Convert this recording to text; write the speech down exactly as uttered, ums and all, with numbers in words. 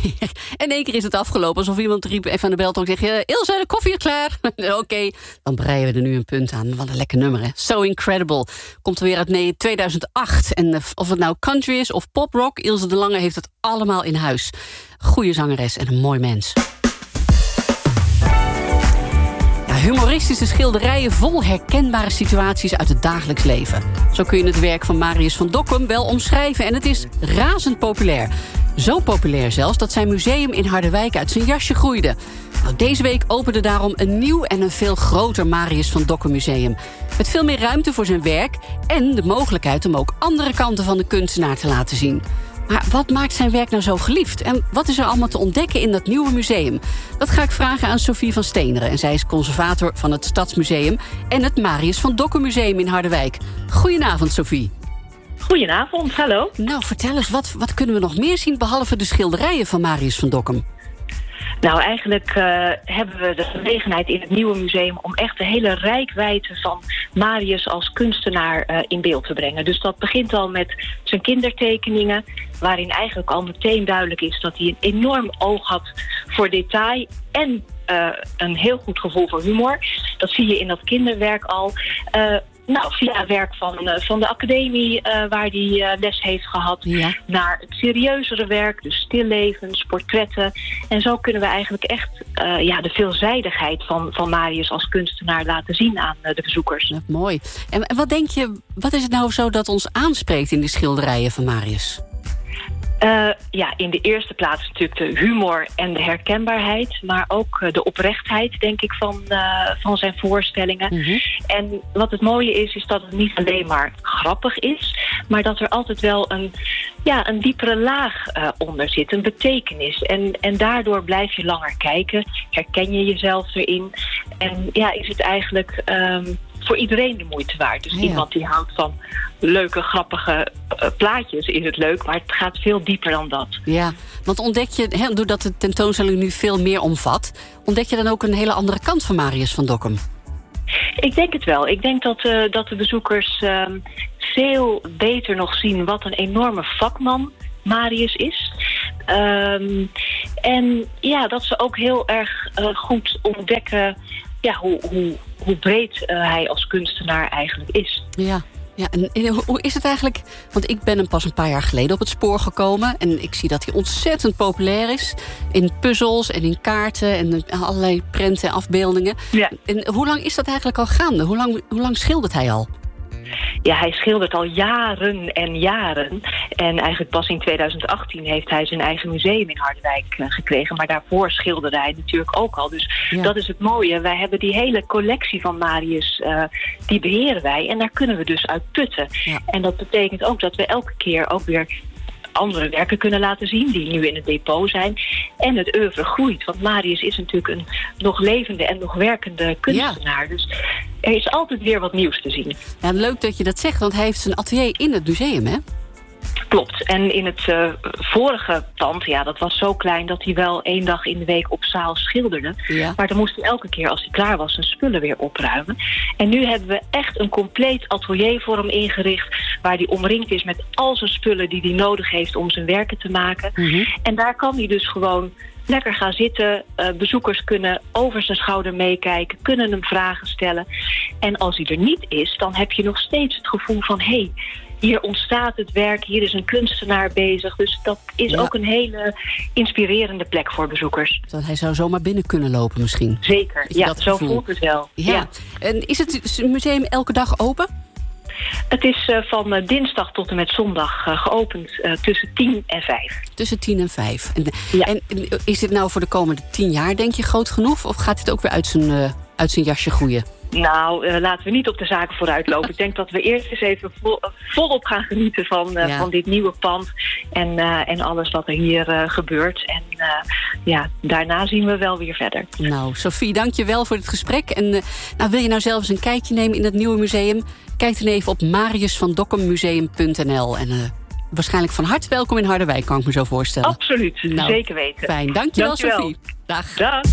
In één keer is het afgelopen, alsof iemand riep even aan de beltong zegt: Ilse, de koffie is klaar. Oké, okay, dan breien we er nu een punt aan. Wat een lekker nummer, hè? So Incredible. Komt er weer uit tweeduizend acht. En of het nou country is of poprock, Ilse de Lange heeft het allemaal in huis. Goeie zangeres en een mooi mens. Humoristische schilderijen vol herkenbare situaties uit het dagelijks leven. Zo kun je het werk van Marius van Dokkum wel omschrijven. En het is razend populair. Zo populair zelfs dat zijn museum in Harderwijk uit zijn jasje groeide. Nou, deze week opende daarom een nieuw en een veel groter Marius van Dokkum museum. Met veel meer ruimte voor zijn werk en de mogelijkheid om ook andere kanten van de kunstenaar te laten zien. Maar wat maakt zijn werk nou zo geliefd? En wat is er allemaal te ontdekken in dat nieuwe museum? Dat ga ik vragen aan Sophie van Steeneren. En zij is conservator van het Stadsmuseum en het Marius van Dokkum Museum in Harderwijk. Goedenavond, Sophie. Goedenavond, hallo. Nou, vertel eens, wat, wat kunnen we nog meer zien behalve de schilderijen van Marius van Dokkum? Nou, eigenlijk uh, hebben we de gelegenheid in het nieuwe museum om echt de hele reikwijdte van Marius als kunstenaar uh, in beeld te brengen. Dus dat begint al met zijn kindertekeningen, waarin eigenlijk al meteen duidelijk is dat hij een enorm oog had voor detail en uh, een heel goed gevoel voor humor. Dat zie je in dat kinderwerk al. Uh, Nou, via werk van, uh, van de academie uh, waar hij uh, les heeft gehad, ja, naar het serieuzere werk, dus stillevens, portretten. En zo kunnen we eigenlijk echt uh, ja, de veelzijdigheid van, van Marius als kunstenaar laten zien aan uh, de bezoekers. Ja, mooi. En, en wat denk je, wat is het nou zo dat ons aanspreekt in die schilderijen van Marius? Uh, ja, in de eerste plaats natuurlijk de humor en de herkenbaarheid, maar ook uh, de oprechtheid, denk ik, van, uh, van zijn voorstellingen. Mm-hmm. En wat het mooie is, is dat het niet alleen maar grappig is, maar dat er altijd wel een, ja, een diepere laag uh, onder zit, een betekenis. En, en daardoor blijf je langer kijken, herken je jezelf erin. En ja, is het eigenlijk Um, voor iedereen de moeite waard. Dus ja, iemand die houdt van leuke, grappige uh, plaatjes is het leuk, maar het gaat veel dieper dan dat. Ja, want ontdek je, he, doordat de tentoonstelling nu veel meer omvat, ontdek je dan ook een hele andere kant van Marius van Dokkum? Ik denk het wel. Ik denk dat, uh, dat de bezoekers uh, veel beter nog zien wat een enorme vakman Marius is. Um, en ja, dat ze ook heel erg uh, goed ontdekken ja, hoe, hoe, hoe breed uh, hij als kunstenaar eigenlijk is. Ja. Ja, en, en hoe is het eigenlijk? Want ik ben hem pas een paar jaar geleden op het spoor gekomen. En ik zie dat hij ontzettend populair is. In puzzels en in kaarten en allerlei prenten en afbeeldingen. Ja. En hoe lang is dat eigenlijk al gaande? Hoe lang, hoe lang schildert hij al? Ja, hij schildert al jaren en jaren. En eigenlijk pas in tweeduizend achttien heeft hij zijn eigen museum in Harderwijk uh, gekregen. Maar daarvoor schilderde hij natuurlijk ook al. Dus ja, dat is het mooie. Wij hebben die hele collectie van Marius, uh, die beheren wij. En daar kunnen we dus uit putten. Ja. En dat betekent ook dat we elke keer ook weer andere werken kunnen laten zien die nu in het depot zijn. En het oeuvre groeit. Want Marius is natuurlijk een nog levende en nog werkende kunstenaar. Ja. Dus er is altijd weer wat nieuws te zien. Ja, leuk dat je dat zegt, want hij heeft zijn atelier in het museum, hè? Klopt. En in het uh, vorige pand, ja, dat was zo klein dat hij wel één dag in de week op zaal schilderde. Ja. Maar dan moest hij elke keer als hij klaar was zijn spullen weer opruimen. En nu hebben we echt een compleet atelier voor hem ingericht, waar hij omringd is met al zijn spullen die hij nodig heeft om zijn werken te maken. Mm-hmm. En daar kan hij dus gewoon lekker gaan zitten. Uh, bezoekers kunnen over zijn schouder meekijken, kunnen hem vragen stellen. En als hij er niet is, dan heb je nog steeds het gevoel van hé, hey, hier ontstaat het werk, hier is een kunstenaar bezig. Dus dat is ja, ook een hele inspirerende plek voor bezoekers. Dat hij zou zomaar binnen kunnen lopen misschien. Zeker, ja, zo voelt het wel. Ja. Ja. En is het museum elke dag open? Het is uh, van uh, dinsdag tot en met zondag uh, geopend uh, tussen tien en vijf. Tussen tien en vijf. En, ja. en is dit nou voor de komende tien jaar, denk je, groot genoeg? Of gaat dit ook weer uit zijn, uh, uit zijn jasje groeien? Nou, uh, laten we niet op de zaken vooruitlopen. Ik denk dat we eerst eens even vol, uh, volop gaan genieten van, uh, ja. van dit nieuwe pand. En, uh, en alles wat er hier uh, gebeurt. En uh, ja, daarna zien we wel weer verder. Nou, Sophie, dank je wel voor het gesprek. En uh, nou, wil je nou zelf eens een kijkje nemen in het nieuwe museum? Kijk dan even op marius van dokkum museum punt n l. En uh, waarschijnlijk van harte welkom in Harderwijk, kan ik me zo voorstellen. Absoluut, nou, zeker weten. Fijn, dank je wel, Sophie. Dag. Dag.